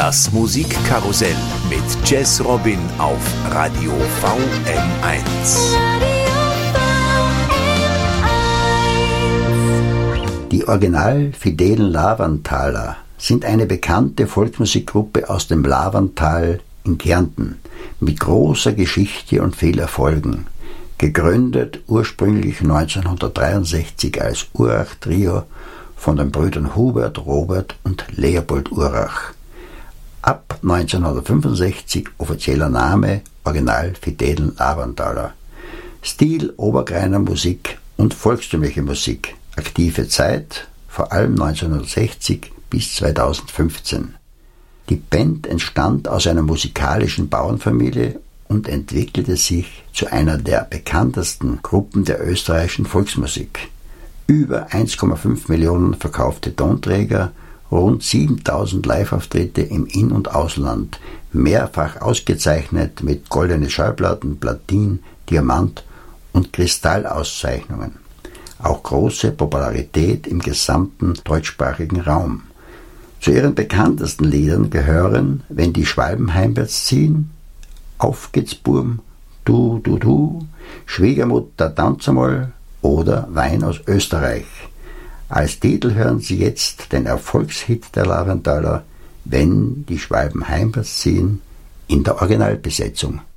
Das Musikkarussell mit Jazz Robin auf Radio VM1. Die original fidelen Lavanthaler sind eine bekannte Volksmusikgruppe aus dem Lavantal in Kärnten mit großer Geschichte und viel Erfolgen. Gegründet ursprünglich 1963 als Urach-Trio von den Brüdern Hubert, Robert und Leopold Urach. Ab 1965 offizieller Name Original Fidelen Lavanthaler. Stil Obergreiner Musik und volkstümliche Musik. Aktive Zeit vor allem 1960 bis 2015. Die Band entstand aus einer musikalischen Bauernfamilie und entwickelte sich zu einer der bekanntesten Gruppen der österreichischen Volksmusik. Über 1,5 Millionen verkaufte Tonträger, rund 7000 Live-Auftritte im In- und Ausland, mehrfach ausgezeichnet mit goldene Schallplatten, Platin, Diamant und Kristallauszeichnungen. Auch große Popularität im gesamten deutschsprachigen Raum. Zu ihren bekanntesten Liedern gehören Wenn die Schwalben heimwärts ziehen, Auf geht's Burm, Du, du, du, Schwiegermutter tanz einmal oder Wein aus Österreich. Als Titel hören Sie jetzt den Erfolgshit der Lavanthaler Wenn die Schwalben heimwärts ziehen in der Originalbesetzung.